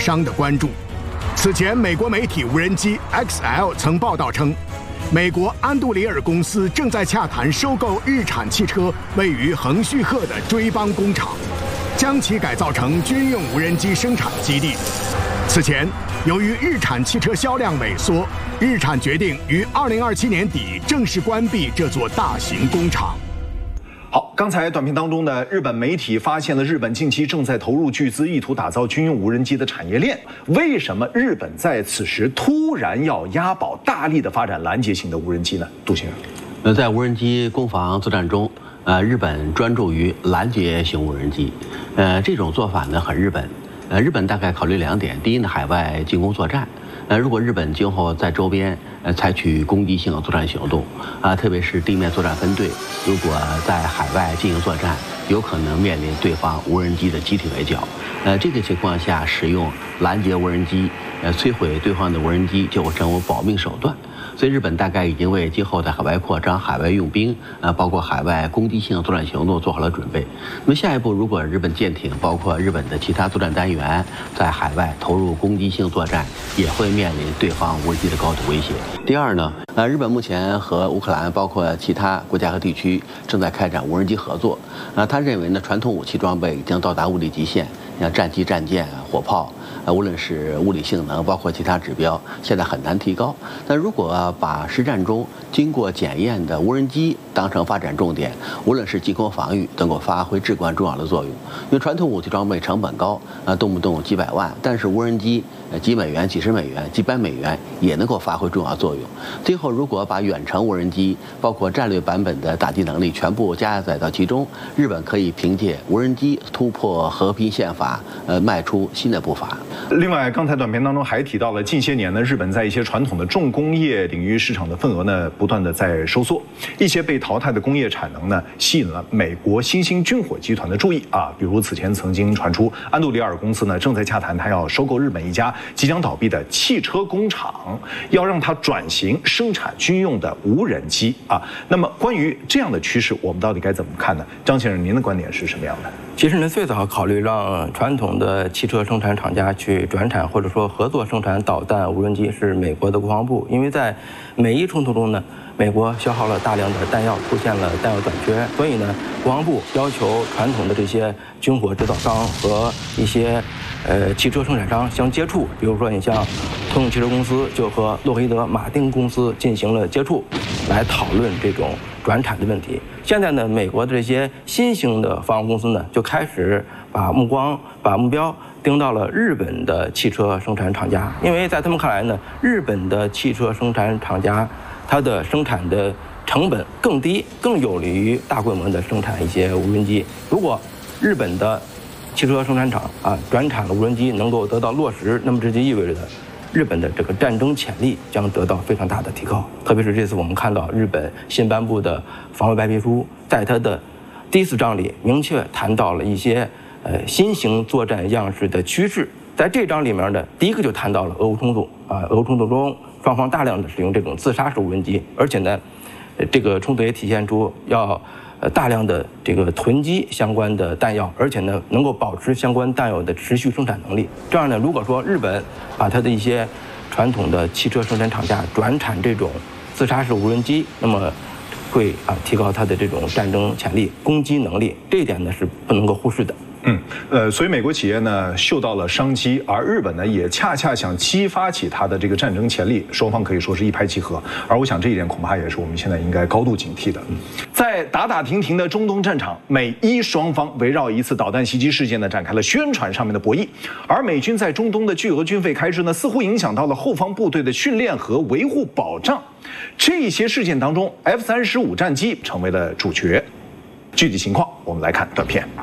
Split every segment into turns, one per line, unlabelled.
商的关注。此前，美国媒体无人机 XL 曾报道称，美国安杜里尔公司正在洽谈收购日产汽车位于横须贺的追邦工厂，将其改造成军用无人机生产基地。此前，由于日产汽车销量萎缩，日产决定于2027年底正式关闭这座大型工厂。
好，刚才短片当中呢，日本媒体发现了日本近期正在投入巨资，意图打造军用无人机的产业链。为什么日本在此时突然要押宝，大力的发展拦截型的无人机呢？杜先生，
在无人机攻防作战中，日本专注于拦截型无人机，这种做法呢很日本。日本大概考虑2点：第一呢，海外进攻作战。如果日本今后在周边采取攻击性作战行动，特别是地面作战分队，如果在海外进行作战，有可能面临对方无人机的集体围剿。这个情况下，使用拦截无人机，摧毁对方的无人机就会成为保命手段。所以日本大概已经为今后的海外扩张、海外用兵，包括海外攻击性作战行动做好了准备。那么下一步，如果日本舰艇，包括日本的其他作战单元，在海外投入攻击性作战，也会面临对方无人机的高度威胁。第二呢，日本目前和乌克兰，包括其他国家和地区正在开展无人机合作。他认为呢，传统武器装备已经到达物理极限，像战机、战舰、火炮。无论是物理性能，包括其他指标，现在很难提高。但如果把实战中经过检验的无人机当成发展重点，无论是进攻防御，能够发挥至关重要的作用。因为传统武器装备成本高，动不动几百万，但是无人机几美元、几十美元、几百美元也能够发挥重要作用。最后，如果把远程无人机，包括战略版本的打击能力全部加载到其中，日本可以凭借无人机突破和平宪法，迈出新的步伐。
另外，刚才短片当中还提到了，近些年呢，日本在一些传统的重工业领域市场的份额呢，不断的在收缩。一些被淘汰的工业产能呢，吸引了美国新兴军火集团的注意啊。比如此前曾经传出，安杜里尔公司呢正在洽谈，它要收购日本一家即将倒闭的汽车工厂，要让它转型生产军用的无人机啊。那么关于这样的趋势，我们到底该怎么看呢？张先生，您的观点是什么样的？
其实呢，最早考虑让传统的汽车生产厂家去转产或者说合作生产导弹无人机是美国的国防部，因为在美伊冲突中呢，美国消耗了大量的弹药，出现了弹药短缺，所以呢，国防部要求传统的这些军火制造商和一些汽车生产商相接触，比如说你像通用汽车公司就和洛克希德马丁公司进行了接触，来讨论这种转产的问题。现在呢，美国的这些新兴的防务公司呢，就开始把目标盯到了日本的汽车生产厂家，因为在他们看来呢，日本的汽车生产厂家它的生产的成本更低，更有利于大规模的生产一些无人机。如果日本的汽车生产厂转产的无人机能够得到落实，那么这就意味着日本的这个战争潜力将得到非常大的提高。特别是这次我们看到日本新颁布的防卫白皮书，在它的第4章里明确谈到了一些新型作战样式的趋势。在这章里面的第一个就谈到了俄乌冲突俄乌冲突中双方大量的使用这种自杀式无人机，而且呢，这个冲突也体现出要大量的这个囤积相关的弹药，而且呢能够保持相关弹药的持续生产能力。这样呢，如果说日本把它的一些传统的汽车生产厂家转产这种自杀式无人机，那么会提高它的这种战争潜力、攻击能力，这一点呢是不能够忽视的。
所以美国企业呢嗅到了商机，而日本呢也恰恰想激发起它的这个战争潜力，双方可以说是一拍即合。而我想这一点恐怕也是我们现在应该高度警惕的。在打打停停的中东战场，美伊双方围绕一次导弹袭击事件呢展开了宣传上面的博弈，而美军在中东的巨额军费开支呢，似乎影响到了后方部队的训练和维护保障。这些事件当中 ，F-35战机成为了主角。具体情况，我们来看短片。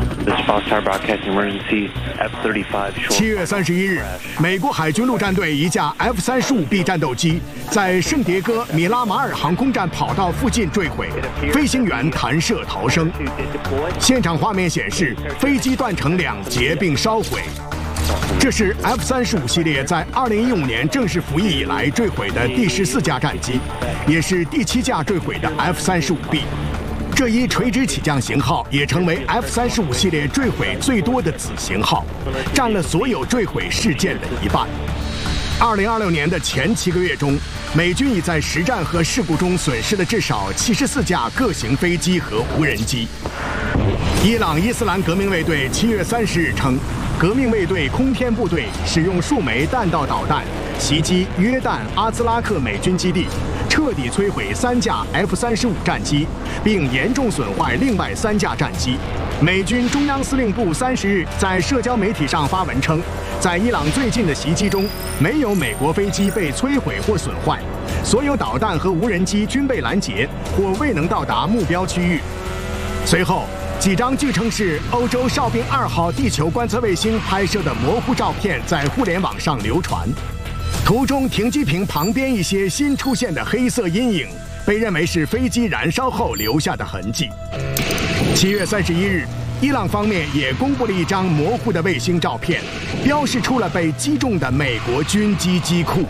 7月31日，美国海军陆战队一架 F-35B 战斗机在圣迭戈米拉马尔航空站跑道附近坠毁，飞行员弹射逃生。现场画面显示，飞机断成2截并烧毁。这是 F-35系列在2015年正式服役以来坠毁的第14架战机，也是第7架坠毁的 F-35B。 这一垂直起降型号也成为 F-35系列坠毁最多的子型号，占了所有坠毁事件的一半。2026年的前7个月中，美军已在实战和事故中损失了至少74架各型飞机和无人机。伊朗伊斯兰革命卫队7月30日称，革命卫队空天部队使用数枚弹道导弹袭击约旦阿兹拉克美军基地，彻底摧毁3架 F-35战机，并严重损坏另外3架战机。美军中央司令部30日在社交媒体上发文称，在伊朗最近的袭击中，没有美国飞机被摧毁或损坏，所有导弹和无人机均被拦截或未能到达目标区域。随后，几张据称是欧洲哨兵2号地球观测卫星拍摄的模糊照片在互联网上流传，图中停机坪旁边一些新出现的黑色阴影，被认为是飞机燃烧后留下的痕迹。7月31日，伊朗方面也公布了一张模糊的卫星照片，标示出了被击中的美国军机机库。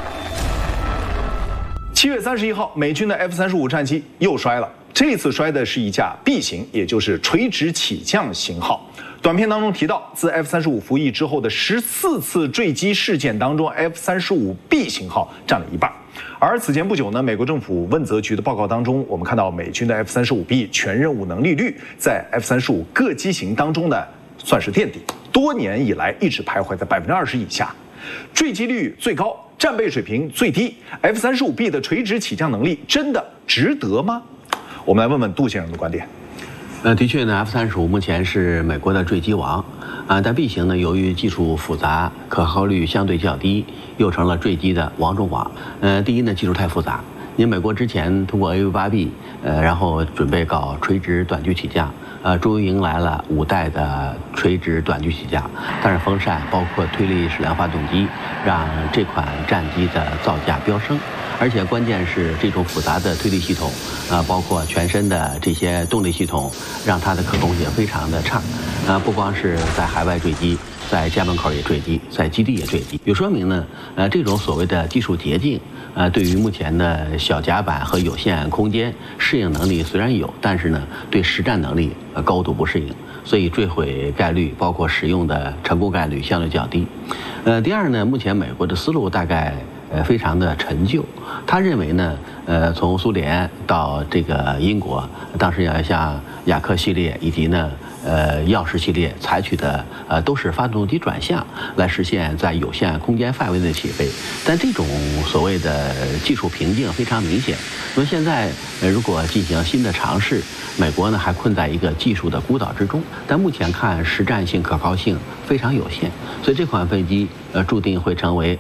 7月31号，美军的 F-35战机又摔了。这次摔的是一架 B 型，也就是垂直起降型号。短片当中提到，自 F-35服役之后的14次坠机事件当中 ，F-35B 型号占了一半。而此前不久呢，美国政府问责局的报告当中，我们看到美军的 F-35B 全任务能力率在 F-35各机型当中呢算是垫底，多年以来一直徘徊在20%以下，坠机率最高，战备水平最低。F-35B 的垂直起降能力真的值得吗？我们来问问杜先生的观点。
的确呢 ，F-35目前是美国的坠机王，但 B 型呢，由于技术复杂，可靠率相对较低，又成了坠机的王中王。第一呢，技术太复杂。因为美国之前通过 AV-8B，然后准备搞垂直短距起降，终于迎来了5代的垂直短距起降，但是风扇包括推力矢量发动机，让这款战机的造价飙升。而且关键是这种复杂的推力系统，包括全身的这些动力系统，让它的可控性非常的差。不光是在海外坠机，在家门口也坠机，在基地也坠机，就说明呢，这种所谓的技术捷径，对于目前的小甲板和有限空间适应能力虽然有，但是呢，对实战能力高度不适应，所以坠毁概率包括使用的成功概率相对较低。第二呢，目前美国的思路大概非常的陈旧，他认为呢，从苏联到这个英国，当时要像雅克系列以及呢，钥匙系列采取的都是发动机转向来实现在有限空间范围内起飞，但这种所谓的技术瓶颈非常明显。那么现在如果进行新的尝试，美国呢还困在一个技术的孤岛之中，但目前看实战性可靠性非常有限，所以这款飞机注定会成为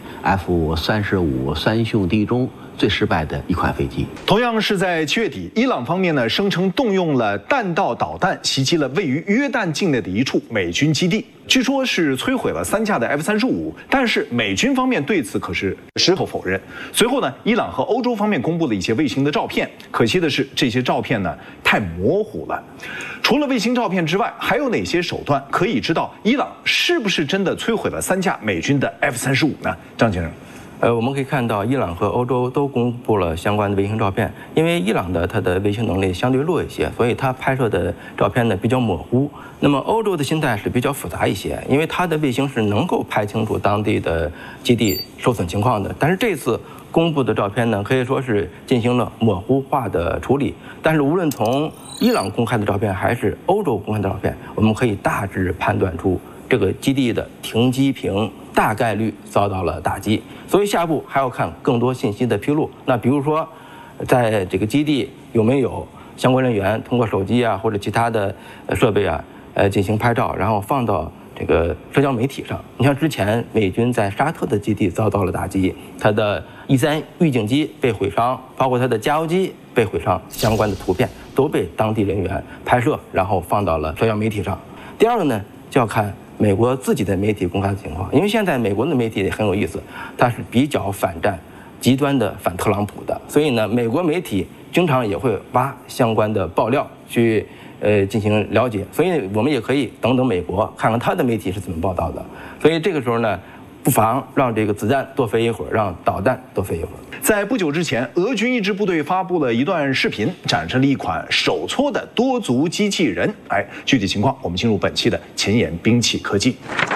F-35三兄弟中最失败的一款飞机。
同样是在7月底，伊朗方面呢声称动用了弹道导弹袭击了位于约旦境内的一处美军基地，据说是摧毁了3架的 F-35，但是美军方面对此可是矢口否认。随后呢，伊朗和欧洲方面公布了一些卫星的照片，可惜的是这些照片呢太模糊了。除了卫星照片之外，还有哪些手段可以知道伊朗是不是真的摧毁了3架美军的 F-35呢？张先生。
我们可以看到，伊朗和欧洲都公布了相关的卫星照片。因为伊朗的它的卫星能力相对弱一些，所以它拍摄的照片呢比较模糊。那么欧洲的心态是比较复杂一些，因为它的卫星是能够拍清楚当地的基地受损情况的。但是这次公布的照片呢，可以说是进行了模糊化的处理。但是无论从伊朗公开的照片还是欧洲公开的照片，我们可以大致判断出这个基地的停机坪大概率遭到了打击，所以下步还要看更多信息的披露。那比如说，在这个基地有没有相关人员通过手机啊或者其他的设备啊，进行拍照，然后放到这个社交媒体上。你像之前美军在沙特的基地遭到了打击，它的E3预警机被毁伤，包括它的加油机被毁伤，相关的图片都被当地人员拍摄，然后放到了社交媒体上。第二个呢，就要看美国自己的媒体公开的情况，因为现在美国的媒体很有意思，它是比较反战、极端的反特朗普的，所以呢，美国媒体经常也会挖相关的爆料去进行了解，所以我们也可以等等美国看看他的媒体是怎么报道的。所以这个时候呢， 不妨让这个子弹多飞一会儿，让导弹多飞一会儿。
在不久之前，俄军一支部队发布了一段视频，展示了一款手搓的多足机器人。具体情况我们进入本期的前沿兵器科技。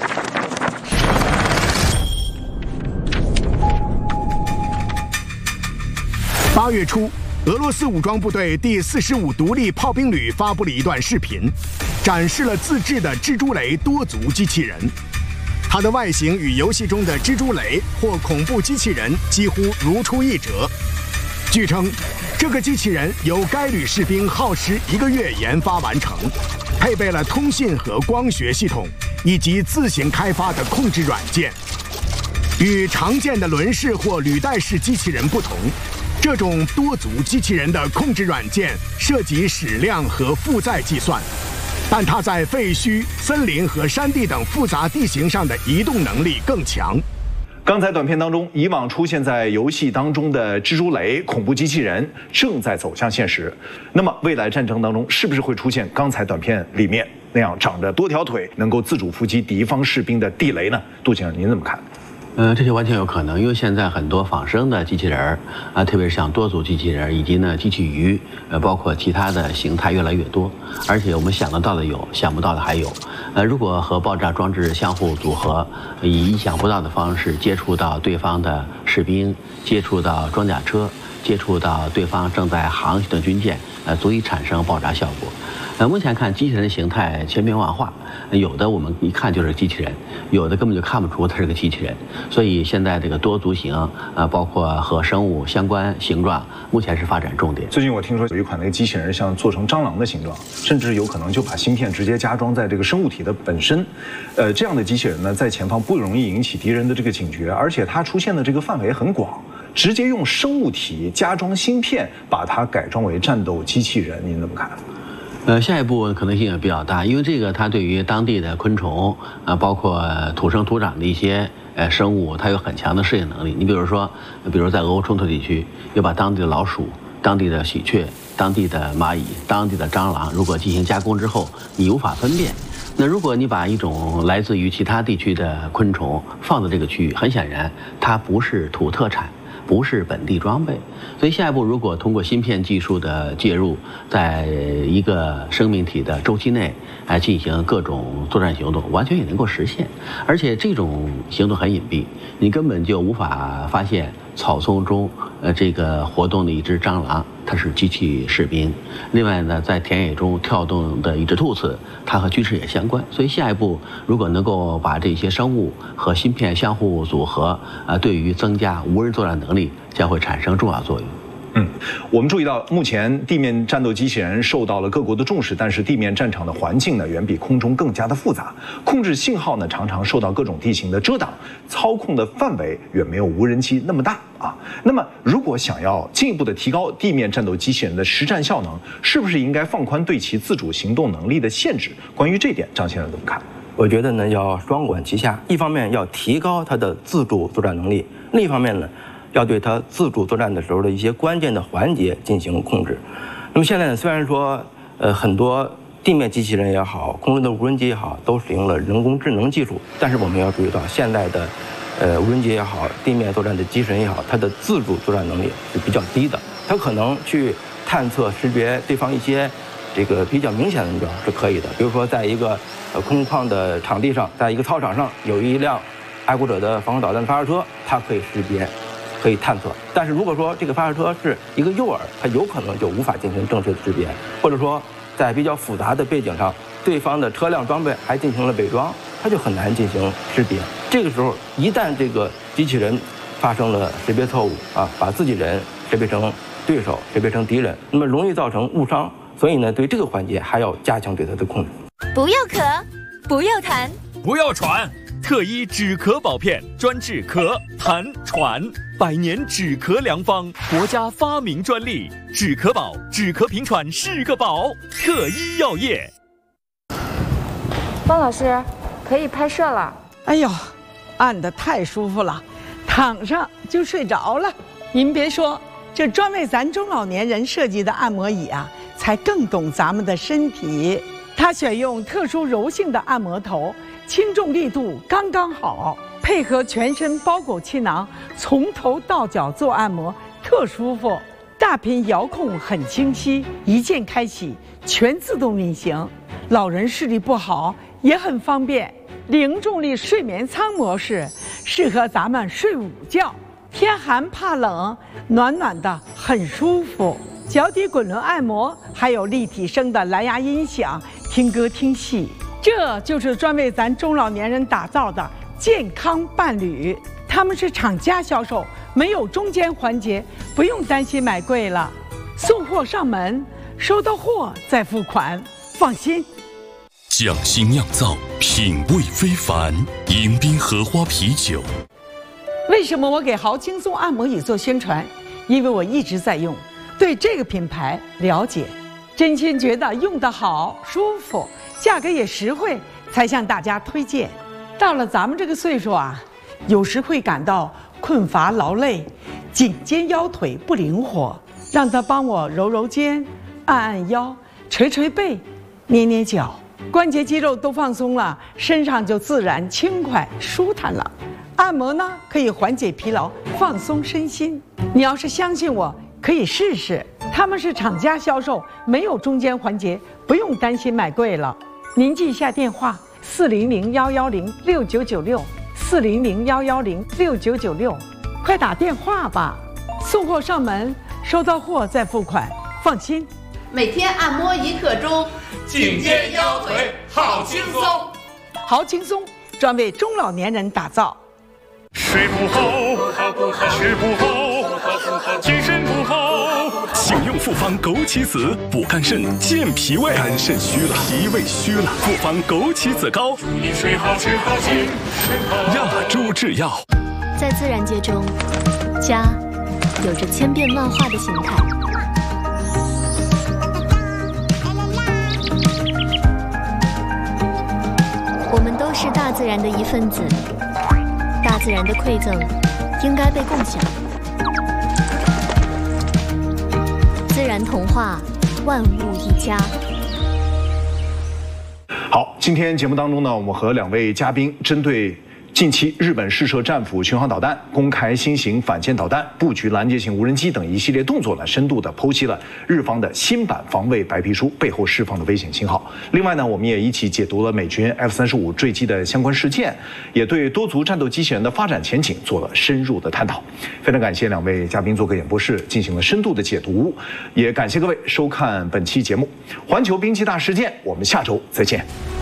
8月初，俄罗斯武装部队第45独立炮兵旅发布了一段视频，展示了自制的蜘蛛雷多足机器人。它的外形与游戏中的蜘蛛雷或恐怖机器人几乎如出一辙。据称，这个机器人由该旅士兵耗时1个月研发完成，配备了通信和光学系统以及自行开发的控制软件。与常见的轮式或履带式机器人不同，这种多足机器人的控制软件涉及矢量和负载计算，但它在废墟、森林和山地等复杂地形上的移动能力更强。
刚才短片当中，以往出现在游戏当中的蜘蛛雷、恐怖机器人正在走向现实。那么，未来战争当中是不是会出现刚才短片里面那样长着多条腿、能够自主伏击敌方士兵的地雷呢？杜先生，您怎么看？
这些完全有可能，因为现在很多仿生的机器人特别是像多足机器人以及呢机器鱼，包括其他的形态越来越多，而且我们想得到的有，想不到的还有。如果和爆炸装置相互组合，以意想不到的方式接触到对方的士兵，接触到装甲车，接触到对方正在航行的军舰，足以产生爆炸效果。目前看机器人形态千变万化，有的我们一看就是机器人，有的根本就看不出它是个机器人。所以现在这个多足型，包括和生物相关形状，目前是发展重点。
最近我听说有一款那个机器人像做成蟑螂的形状，甚至有可能就把芯片直接加装在这个生物体的本身。这样的机器人呢，在前方不容易引起敌人的这个警觉，而且它出现的这个范围很广。直接用生物体加装芯片，把它改装为战斗机器人，您怎么看？
下一步可能性也比较大，因为这个它对于当地的昆虫包括土生土长的一些生物，它有很强的适应能力。你比如说，在俄乌冲突地区，又把当地的老鼠、当地的喜鹊、当地的蚂蚁、当地的蟑螂，如果进行加工之后，你无法分辨。那如果你把一种来自于其他地区的昆虫放在这个区域，很显然它不是土特产，不是本地装备。所以下一步如果通过芯片技术的介入，在一个生命体的周期内进行各种作战行动，完全也能够实现。而且这种行动很隐蔽，你根本就无法发现草丛中这个活动的一只蟑螂，它是机器士兵。另外呢，在田野中跳动的一只兔子，它和军事也相关。所以下一步如果能够把这些生物和芯片相互组合，对于增加无人作战能力将会产生重要作用。
我们注意到，目前地面战斗机器人受到了各国的重视，但是地面战场的环境呢，远比空中更加的复杂，控制信号呢，常常受到各种地形的遮挡，操控的范围远没有无人机那么大啊。那么，如果想要进一步的提高地面战斗机器人的实战效能，是不是应该放宽对其自主行动能力的限制？关于这点，张先生怎么看？
我觉得呢，要双管齐下，一方面要提高它的自主作战能力，另一方面呢，要对它自主作战的时候的一些关键的环节进行控制。那么现在呢，虽然说很多地面机器人也好，空中的无人机也好，都使用了人工智能技术，但是我们要注意到，现在的无人机也好，地面作战的机器人也好，它的自主作战能力是比较低的。它可能去探测识别对方一些这个比较明显的目标是可以的，比如说在一个空旷的场地上，在一个操场上有一辆爱国者的防空导弹发射车，它可以识别，可以探测。但是如果说这个发射车是一个诱饵，它有可能就无法进行正确的识别，或者说在比较复杂的背景上，对方的车辆装备还进行了伪装，它就很难进行识别。这个时候，一旦这个机器人发生了识别错误把自己人识别成对手，识别成敌人，那么容易造成误伤。所以呢，对这个环节还要加强对它的控制。
不要咳，不要痰，
不要喘。特医止咳宝片，专治咳、痰、喘，100年止咳良方，国家发明专利。止咳宝，止咳平喘是个宝。特医药业。
方老师，可以拍摄了。
哎呦，按得太舒服了，躺上就睡着了。您别说，这专为咱中老年人设计的按摩椅才更懂咱们的身体。它选用特殊柔性的按摩头，轻重力度刚刚好， 配合全身包裹气囊，从头到脚做按摩，特舒服。大屏遥控很清晰，一键开启，全自动运行。老人视力不好也很方便。零重力睡眠舱模式适合咱们睡午觉，天寒怕冷，暖暖的很舒服。脚底滚轮按摩，还有立体声的蓝牙音响，听歌听戏。这就是专为咱中老年人打造的健康伴侣。他们是厂家销售，没有中间环节，不用担心买贵了。送货上门，收到货再付款，放心。
匠心酿造，品味非凡，迎宾荷花啤酒。
为什么我给豪轻松按摩椅做宣传？因为我一直在用，对这个品牌了解，真心觉得用得好、舒服，价格也实惠，才向大家推荐。到了咱们这个岁数啊，有时会感到困乏劳累，颈肩腰腿不灵活，让他帮我揉揉肩、按按腰、捶捶背、捏捏脚，关节肌肉都放松了，身上就自然轻快舒坦了。按摩呢，可以缓解疲劳，放松身心。你要是相信我，可以试试。他们是厂家销售，没有中间环节，不用担心买贵了。您记一下电话：400-110-6996，400-110-6996，快打电话吧。送货上门，收到货再付款，放心。
每天按摩1刻钟，
颈肩腰腿好轻松。
好轻松，专为中老年人打造。
睡不好，吃不好，精神不好。
请用复方枸杞子补肝肾、健脾胃。肝肾虚了，脾胃虚了，复方枸杞子膏。
祝你睡好，吃好，精神好。
亚洲制药。
在自然界中，家有着千变万化的形态。我们都是大自然的一份子，大自然的馈赠应该被共享。自然童话，万物一家。
好，今天节目当中呢，我们和2位嘉宾针对近期日本试射战斧巡航导弹、公开新型反舰导弹、布局拦截型无人机等一系列动作呢，深度的剖析了日方的新版防卫白皮书背后释放的危险信号。另外呢，我们也一起解读了美军 F-35坠机的相关事件，也对多族战斗机器人的发展前景做了深入的探讨。非常感谢2位嘉宾做客演播室进行了深度的解读，也感谢各位收看本期节目《环球兵器大事件》，我们下周再见。